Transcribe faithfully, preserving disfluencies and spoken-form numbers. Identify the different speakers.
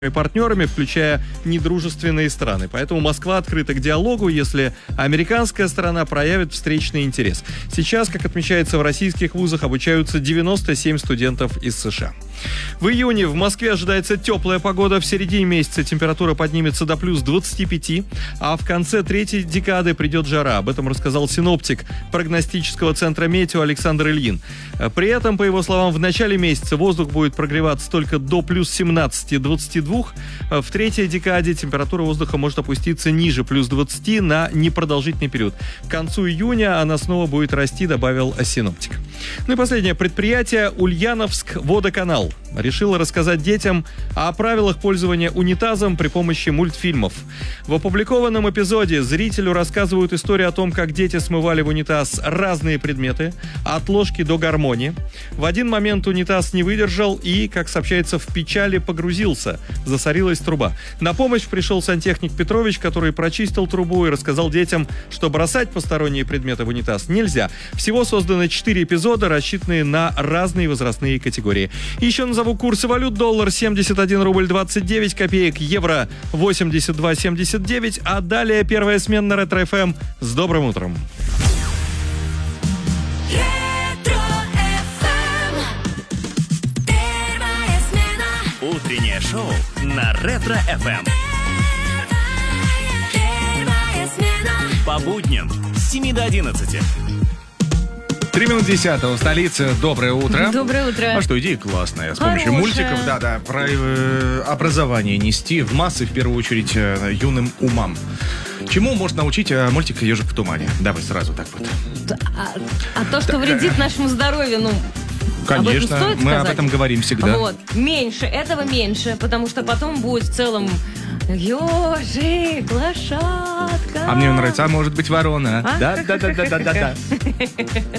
Speaker 1: и партнерами, включая недружественные страны. Поэтому Москва открыта к диалогу, если американская сторона проявит встречный интерес. Сейчас, как отмечается, в российских вузах обучаются девяносто семь студентов из США. В июне в Москве ожидается теплая погода. В середине месяца температура поднимется до плюс двадцати пяти, а в конце третьей декады придет жара. Об этом рассказал синоптик прогностического центра «Метео» Александр Ильин. При этом, по его словам, в начале месяца воздух будет прогреваться только до плюс семнадцати — двадцати двух. В третьей декаде температура воздуха может опуститься ниже плюс двадцати на непродолжительный период. К концу июня она снова будет расти, добавил синоптик. Ну и последнее. Предприятие «Ульяновск водоканал» решило рассказать детям о правилах пользования унитазом при помощи мультфильмов. В опубликованном эпизоде зрителю рассказывают историю о том, как дети смывали в унитаз разные предметы, от ложки до гармонии. В один момент унитаз не выдержал и, как сообщается, в печали погрузился. Засорилась труба. На помощь пришел сантехник Петрович, который прочистил трубу и рассказал детям, что бросать посторонние предметы в унитаз нельзя. Всего созданы четыре эпизода, рассчитанные на разные возрастные категории. Еще назову курсы валют. Доллар семьдесят один рубль двадцать девять копеек, евро восемьдесят два семьдесят девять, а далее первая смена на Ретро эф эм. С добрым утром!
Speaker 2: Утреннее шоу на Ретро эф эм. По будням с семи до одиннадцати.
Speaker 3: Три минуты десятого в столице. Доброе утро.
Speaker 4: Доброе утро.
Speaker 3: А что, идея классная. С помощью
Speaker 4: Хорошая.
Speaker 3: мультиков, да-да, про э, образование нести в массы, в первую очередь, э, юным умам. Чему может научить э, мультик «Ежик в тумане»? Давай сразу так вот.
Speaker 4: А, а то, что вредит нашему здоровью, ну...
Speaker 3: Конечно,
Speaker 4: об этом стоит
Speaker 3: мы
Speaker 4: сказать?
Speaker 3: об этом говорим всегда.
Speaker 4: Вот, меньше, этого меньше, потому что потом будет в целом ежик, лошадка.
Speaker 3: А мне нравится, а может быть ворона.
Speaker 4: А?
Speaker 3: Да-да-да-да-да-да.